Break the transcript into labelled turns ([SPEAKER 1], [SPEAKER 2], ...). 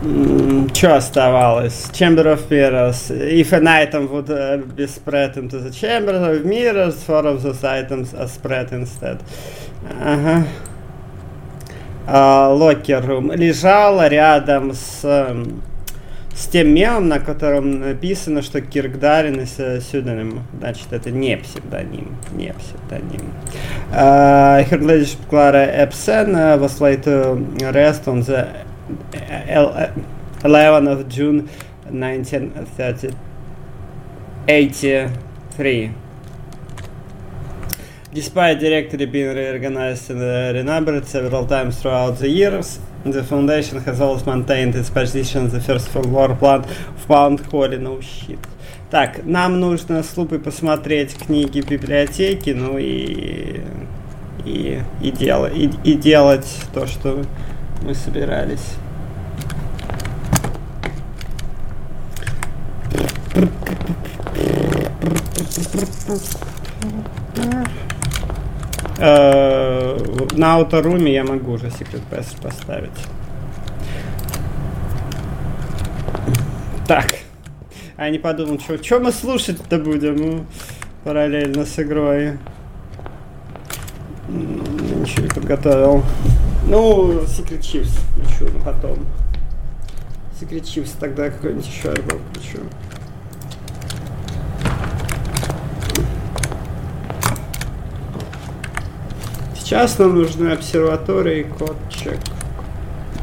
[SPEAKER 1] Что оставалось? Chamber of Mirrors. If an item would be spread into the chamber of mirrors, four of those items are spread instead. Ага. Locker room. Лежала рядом с тем мемом, на котором написано, что Кирк Дарин is pseudonym. Значит, это не псевдоним. Не псевдоним. Her Ladyship Clara Epson was laid to rest on the 11th of June 1983. Despite directory being reorganized and renumbered several times throughout the years, the Foundation has always maintained its position on the first floor plan of Mount Holly. No shit. Так, нам нужно с Лупой посмотреть книги в библиотеке, ну и делать то, что мы собирались. На ауторуме я могу уже Secret Passage поставить. Так. А я не подумал, что мы слушать-то будем параллельно с игрой. Ничего не подготовил. Ну, Secret Chiefs включу, но потом. Secret Chiefs тогда какой-нибудь еще альбом включу. Сейчас нам нужны обсерватории и кодчек.